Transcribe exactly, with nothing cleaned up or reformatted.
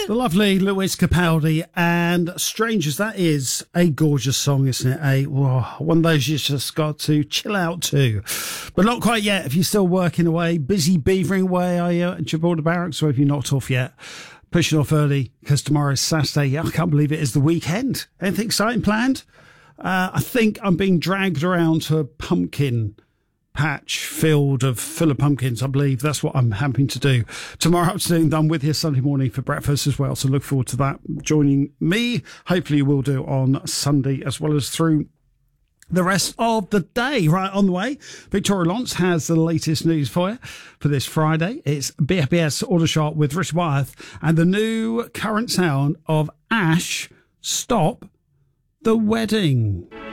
The lovely Lewis Capaldi, and Strangers, that is a gorgeous song, isn't it? A whoa, one of those you just got to chill out to. But not quite yet. If you're still working away, busy beavering away, are you at Gibraltar Barracks, or have you knocked off yet? Pushing off early, because tomorrow's Saturday. I can't believe it is the weekend. Anything exciting planned? Uh, I think I'm being dragged around to a pumpkin patch field of full of pumpkins. I believe that's what I'm having to do tomorrow afternoon. I'm with you Sunday morning for breakfast as well, so look forward to that joining me. Hopefully you will do on Sunday as well as through the rest of the day. Right, on the way, Victoria Lawrence has the latest news for you for this Friday. It's B F B S Auto Shop with Richard Wyeth and the new current sound of Ash, Stop the Wedding.